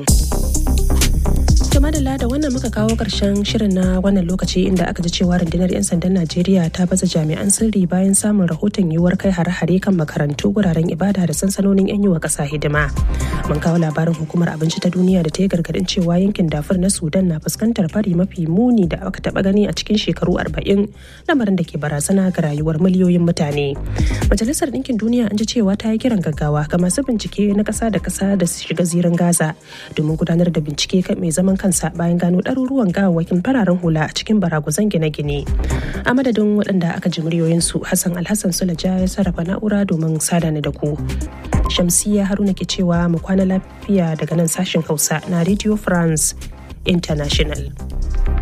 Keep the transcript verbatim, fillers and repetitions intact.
madalla da wannan muka kawo karshen shirin na wannan lokaci inda aka ji cewa rundunar 'yan sandan Najeriya ta baza jami'an sirri bayan samun rahoton yiwuwar kai hare-hare kan makarantu, guraren ibada da sansanonin 'yan yi wa ƙasa hidima. Mun kawo labarin hukumar abinci ta duniya da ta yi gargaɗin cewa yankin Darfur na Sudan na fuskantar fari mafi muni da aka taɓa gani a cikin shekaru arba'in, lamarin da ke barazana ga rayuwar miliyoyin mutane. Majalisar Ɗinkin Duniya an ji cewa ta yi kiran gaggawa ga masu bincike na ƙasa da ƙasa da su shiga zirin Gaza domin gudanar da bincike kan mai zaman kansa bayan gano ɗaruruwan gawawwakin fararen hula a cikin baraguzan gine-gine. A madadin waɗanda aka ji muryoyinsu, Hassan Alhassan Sulaja ya sarrafa na'ura domin sada ni da ku. Shamsiyya Haruna ke cewa mu kwana lafiya daga nan sashen Hausa na Radio France International.